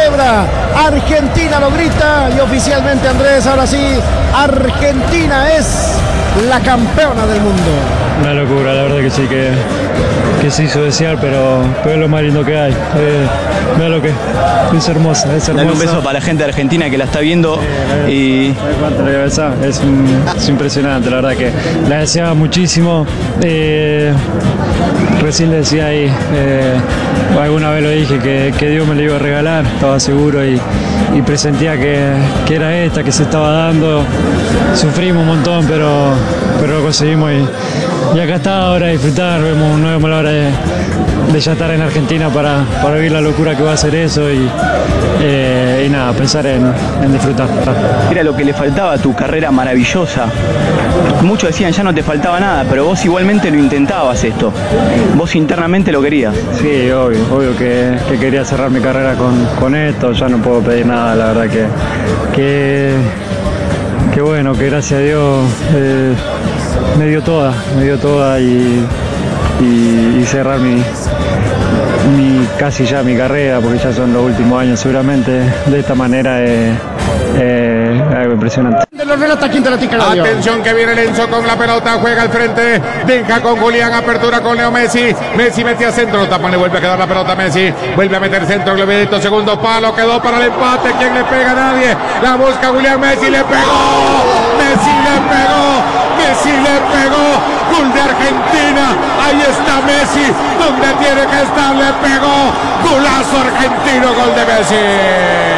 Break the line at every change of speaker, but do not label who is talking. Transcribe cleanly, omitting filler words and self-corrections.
celebra, Argentina lo grita y oficialmente, Andrés, ahora sí, Argentina es la campeona del mundo.
Una locura, la verdad que sí, que se hizo desear, pero es lo más lindo que hay. Mira lo que es hermosa, es hermosa.
Dale un beso para la gente de Argentina que la está viendo.
¿Cuánto le besás? Es impresionante, la verdad que la deseaba muchísimo. Recién le decía ahí, alguna vez lo dije, que Dios me lo iba a regalar, estaba seguro y presentía que era esta, que se estaba dando. Sufrimos un montón, pero lo conseguimos y acá está ahora de disfrutar. No vemos la hora de ya estar en Argentina para vivir la locura que va a ser eso y nada, pensar en disfrutar.
Era lo que le faltaba a tu carrera maravillosa. Muchos decían ya no te faltaba nada, pero vos igualmente lo intentabas esto. Vos internamente lo querías.
Sí, obvio que quería cerrar mi carrera con esto. Ya no puedo pedir nada, la verdad que bueno, que gracias a Dios me dio toda y cerrar casi ya mi carrera, porque ya son los últimos años seguramente, de esta manera es algo impresionante.
Atención que viene Lenzo con la pelota, juega al frente, deja con Julián, apertura con Leo Messi. Messi mete a centro, tapan, le vuelve a quedar la pelota Messi, vuelve a meter centro, Glevito, segundo palo, quedó para el empate. ¿Quién le pega? Nadie. La busca Julián, Messi le pegó. Messi le pegó. Gol de Argentina. Ahí está Messi, donde tiene que estar, le pegó. Golazo argentino, gol de Messi.